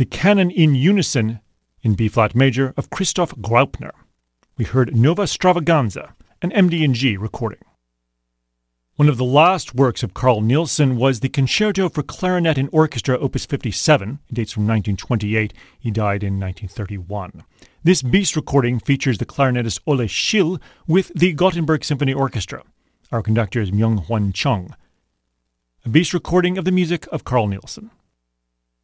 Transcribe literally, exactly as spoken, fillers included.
the Canon in Unison in B-flat major of Christoph Graupner. We heard Nova Stravaganza, an M D and G recording. One of the last works of Carl Nielsen was the Concerto for Clarinet and Orchestra, Opus fifty-seven. It dates from nineteen twenty-eight. He died in nineteen thirty-one. This Beast recording features the clarinetist Ole Schill with the Gothenburg Symphony Orchestra. Our conductor is Myung-Hwan Chung. A Beast recording of the music of Carl Nielsen.